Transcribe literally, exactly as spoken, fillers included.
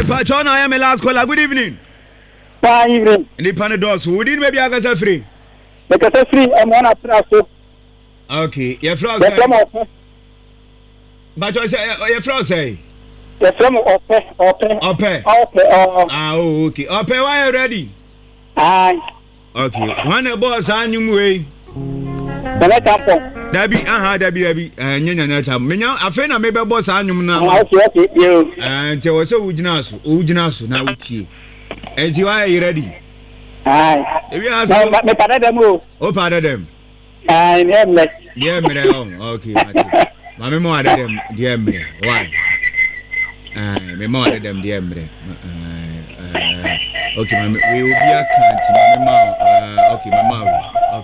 Epa John, I am a last caller. Good evening. Fine evening. The Panados, who didn't maybe I got free? Because I'm free, I'm one after so. Okay, your friend The say. from of But you say your friend say. the from of Ope, Ope, Ope. Ope, oh. Ah, oh, okay. Ope, why you ready? Aye. Okay. One a boss on you way. The next temple. Debbie, aha, Debbie, Debbie, and you know, Menya, I think I may be boss on you now. Okay, okay, you. And there was so Ujinasu, Ujinasu, now with you. And you are ready. Aye. If you ask Me para dem o. oh, pardon them. Aye, me me. Dear me, okay, Mamma more than them, dear me. Why? Uh, me more than them, dear me. Okay, we will be a country, Mamma. Okay, Mamma.